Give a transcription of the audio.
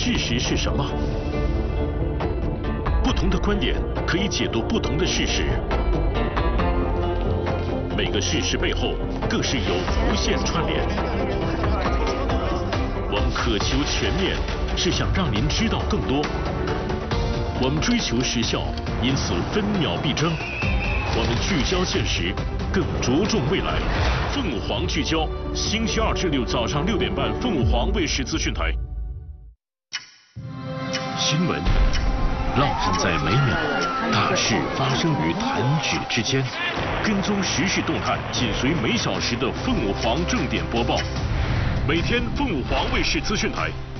事实是什么？不同的观点可以解读不同的事实，每个事实背后更是有无限串联。我们渴求全面，是想让您知道更多。我们追求时效，因此分秒必争。我们聚焦现实，更着重未来。凤凰聚焦，星期2至6早上6点半，凤凰卫视资讯台。新闻烙印在每秒，大事发生于弹指之间。跟踪时事动态，紧随每小时的凤凰正点播报。每天凤凰卫视资讯台